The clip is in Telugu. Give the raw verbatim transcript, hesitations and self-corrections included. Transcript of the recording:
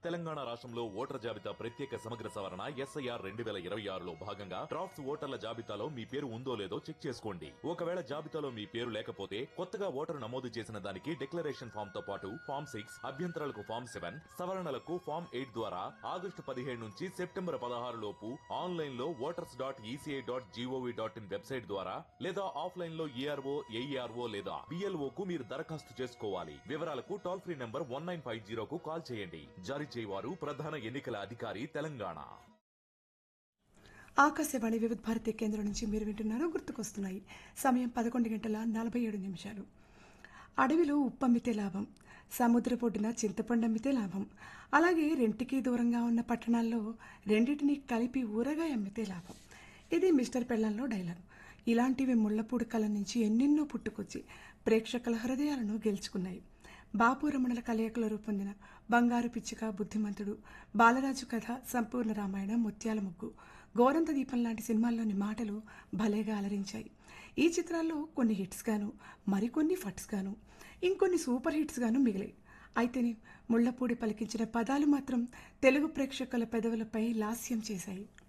తెలంగాణ రాష్ట్రంలో ఓటర్ల జాబితా ప్రత్యేక సమగ్ర సవరణ ఎస్ఐఆర్ రెండు వేల ఇరవై ఆరులో భాగంగా డ్రాఫ్ట్స్ ఓటర్ల జాబితాలో మీ పేరు ఉందో లేదో చెక్ చేసుకోండి. ఒకవేళ జాబితాలో మీ పేరు లేకపోతే కొత్తగా ఓటరు నమోదు చేసిన దానికి డిక్లరేషన్ ఫామ్ తో పాటు ఫామ్ సిక్స్ అభ్యంతరాలకు ఫామ్ సెవెన్ సవరణలకు ఫామ్ ఎయిట్ ద్వారా ఆగస్టు పదిహేడు నుంచి సెప్టెంబర్ పదహారు లోపు ఆన్లైన్ లో voters dot ECI dot GOV dot in website ద్వారా లేదా ఆఫ్లైన్ లో ఈఆర్ఓ ఏఈఆర్ఓ లేదా బిఎల్ఓ కు మీరు దరఖాస్తు చేసుకోవాలి. వివరాలకు toll free number one nine five జీరోకు call చేయండి. జారీ చేయవారు ప్రధాన ఎన్నికల అధికారి తెలంగాణ. ఆకాశవాణి వివిధ భారతి కేంద్రం నుంచి మీరు వింటున్నారు. గుర్తుకొస్తున్నాయి. సమయం పదకొండు గంటల నలభై ఏడు నిమిషాలు. అడవిలో ఉప్పమ్మితే లాభం, సముద్రపొడ్డున చింతపండు అమ్మితే లాభం, అలాగే రెంటికి దూరంగా ఉన్న పట్టణాల్లో రెండింటినీ కలిపి ఊరగాయ అమ్మితే లాభం. ఇది మిస్టర్ పెళ్ళంలో డైలాగ్. ఇలాంటివి ముళ్లపూడి కళ నుంచి ఎన్నెన్నో పుట్టుకొచ్చి ప్రేక్షకుల హృదయాలను గెలుచుకున్నాయి. బాపు రమణల కలయికలో రూపొందిన బంగారు పిచ్చుక, బుద్ధిమంతుడు, బాలరాజు కథ, సంపూర్ణ రామాయణం, ముత్యాల ముగ్గు, గోరంత దీపం లాంటి సినిమాల్లోని మాటలు భలేగా అలరించాయి. ఈ చిత్రాల్లో కొన్ని హిట్స్ గాను, మరికొన్ని ఫట్స్ గాను, ఇంకొన్ని సూపర్ హిట్స్ గాను మిగిలాయి. అయితేనే ముళ్లపూడి పలికించిన పదాలు మాత్రం తెలుగు ప్రేక్షకుల పెదవులపై లాస్యం చేశాయి.